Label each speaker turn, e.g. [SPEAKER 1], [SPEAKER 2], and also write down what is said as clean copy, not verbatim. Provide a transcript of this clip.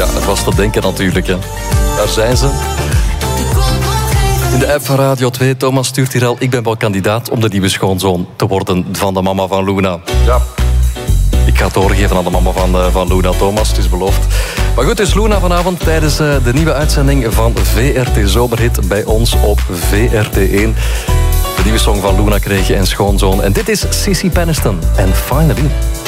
[SPEAKER 1] Ja, het was te denken natuurlijk, hè. Daar zijn ze. In de app van Radio 2, Thomas stuurt hier al... Ik ben wel kandidaat om de nieuwe schoonzoon te worden van de mama van Luna. Ja, ik ga het doorgeven aan de mama van Luna, Thomas, het is beloofd. Maar goed, dus Luna vanavond tijdens de nieuwe uitzending van VRT Zomerhit bij ons op VRT1. De nieuwe song van Luna kreeg je en schoonzoon. En dit is Sissy Peniston en Finally.